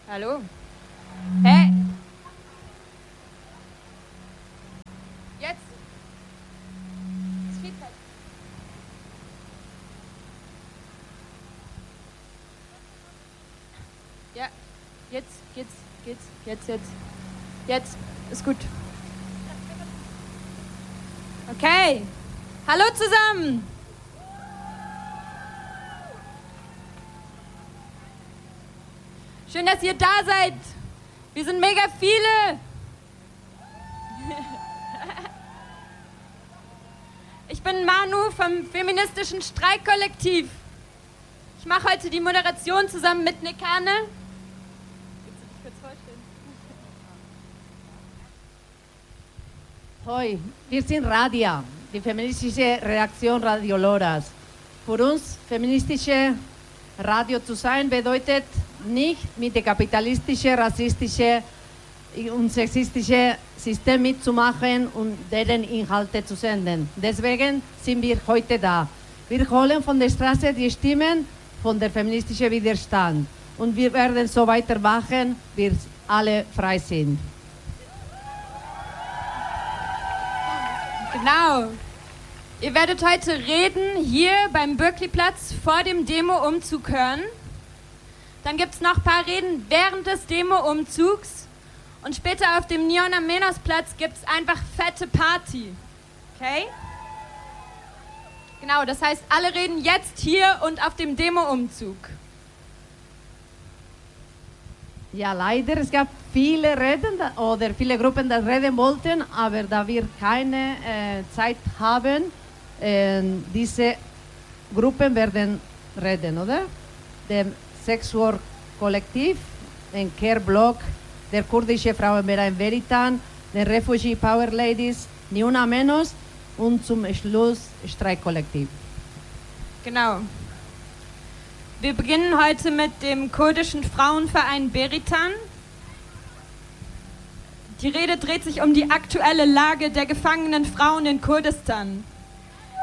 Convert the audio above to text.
Hallo? Hä? Jetzt? Ist viel Zeit. Ja, jetzt, ist gut. Okay, hallo zusammen. Schön, dass ihr da seid. Wir sind mega viele. Ich bin Manu vom feministischen Streikkollektiv. Ich mache heute die Moderation zusammen mit Nekane. Willst du dich kurz vorstellen? Hoi, wir sind Radia, die feministische Redaktion Radio Loras. Für uns feministische Radio zu sein bedeutet nicht mit dem kapitalistischen, rassistischen und sexistischen System mitzumachen und deren Inhalte zu senden. Deswegen sind wir heute da. Wir holen von der Straße die Stimmen von der feministischen Widerstand. Und wir werden so weitermachen, bis alle frei sind. Genau. Ihr werdet heute reden hier beim Bürkliplatz vor dem Demo-Umzug hören. Dann gibt es noch ein paar Reden während des Demo-Umzugs. Und später auf dem Neon am Menosplatz gibt es einfach fette Party. Okay? Genau, das heißt, alle reden jetzt hier und auf dem Demo-Umzug. Ja, leider, es gab viele Reden oder viele Gruppen, die reden wollten, aber da wir keine Zeit haben, diese Gruppen werden reden, oder? Dem Sexwork-Kollektiv, den Care-Blog, der kurdische Frauenverein Veritan, den Refugee Power Ladies, Ni Una Menos und zum Schluss Streikkollektiv. Genau. Wir beginnen heute mit dem kurdischen Frauenverein Beritan. Die Rede dreht sich um die aktuelle Lage der gefangenen Frauen in Kurdistan.